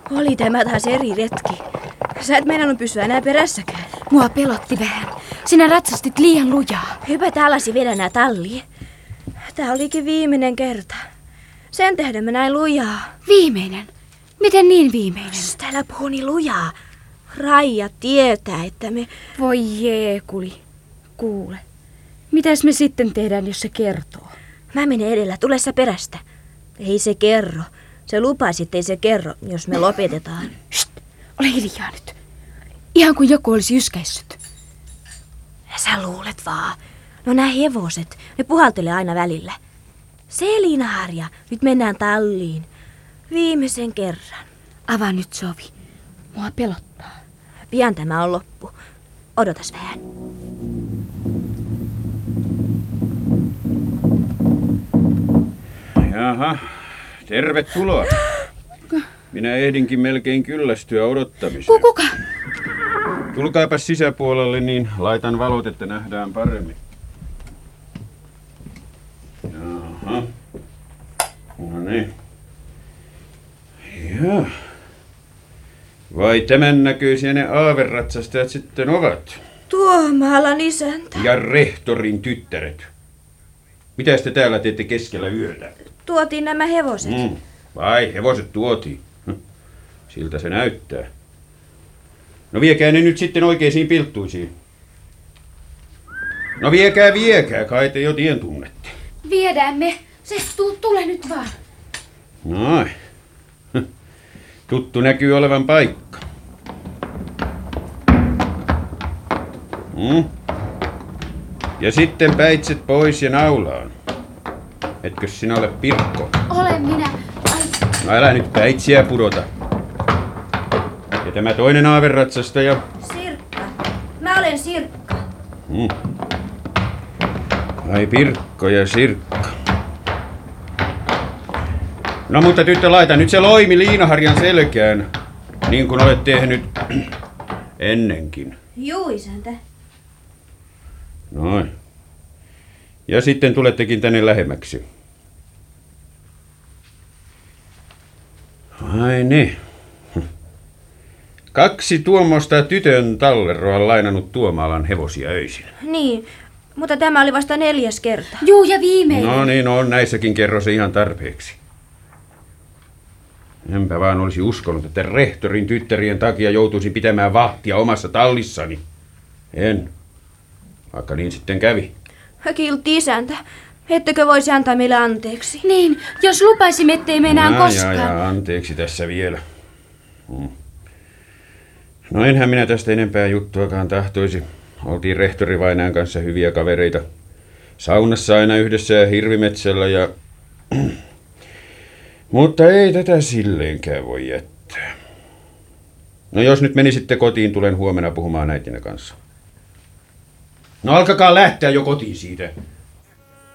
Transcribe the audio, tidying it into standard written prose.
Oli tämä taas eri retki. Sä et meinannut pysyä enää perässäkään. Mua pelotti vähän. Sinä ratsastit liian lujaa. Hypätä alas ja vedä nää talliin. Tää olikin viimeinen kerta. Sen tähden mä näin lujaa. Viimeinen? Miten niin viimeinen? Täällä puhuu niin lujaa. Raija tietää, että me... Voi jeekuli. Kuule. Mitäs me sitten tehdään, jos se kertoo? Mä menen edellä, tule sä perästä. Ei se kerro. Se lupasi, ettei se kerro, jos me lopetetaan. Shht, ole hiljaa nyt. Ihan kuin joku olisi yskäissyt. Sä luulet vaan. No nää hevoset, ne puhaltelee aina välillä. Selina-Harja, nyt mennään talliin. Viimeisen kerran. Avaa nyt Sovi. Mua pelottaa. Pian tämä on loppu. Odotas vähän. Jaha, tervetuloa. Minä ehdinkin melkein kyllästyä odottamiseen. Kuka? Tulkaapas sisäpuolelle, niin laitan valot, että nähdään paremmin. Jaha. No niin. Joo. Vai tämän näköisiä ne aaverratsastajat sitten ovat? Tuomaalan isäntä. Ja rehtorin tyttäret. Mitäs te täällä teette keskellä yötä? Tuotiin nämä hevoset. Vai, hevoset tuotiin. Siltä se näyttää. No viekää ne nyt sitten oikeisiin pilttuisiin. No viekää, kai te jo tien tunnette. Viedään me. Se tule nyt vaan. Noin. Tuttu näkyy olevan paikka. Ja sitten päitset pois ja naulaan. Etkö sinä ole Pirkko? Olen minä. No älä nyt päitsiä pudota. Ja tämä toinen aaverratsastaja? Sirkka. Mä olen Sirkka. Ai Pirkko ja Sirkka. No mutta tyttö, laita nyt se loimi Liinaharjan selkään, niin kuin olet tehnyt ennenkin. Juu, isäntä. Noin. Ja sitten tulettekin tänne lähemmäksi. Ai niin. 2 tuommoista tytön talleroa on lainannut Tuomaalan hevosia öisin. Niin, mutta tämä oli vasta 4. kerta. Juu, ja viimeinen. No niin, on näissäkin kerroissa ihan tarpeeksi. Enpä vaan olisi uskonut, että rehtorin tyttärien takia joutuisin pitämään vahtia omassa tallissani. En. Vaikka niin sitten kävi. Kiltti isäntä. Ettekö voisi antaa meille anteeksi? Niin, jos lupaisimme, ettei me enää koskaan. Ja anteeksi tässä vielä. No enhän minä tästä enempää juttuakaan tahtoisi. Oltiin rehtorivainajan kanssa hyviä kavereita. Saunassa aina yhdessä ja hirvimetsällä ja... Mutta ei tätä silleenkään voi jättää. No jos nyt menisitte kotiin, tulen huomenna puhumaan äitinne kanssa. No alkakaa lähteä jo kotiin siitä.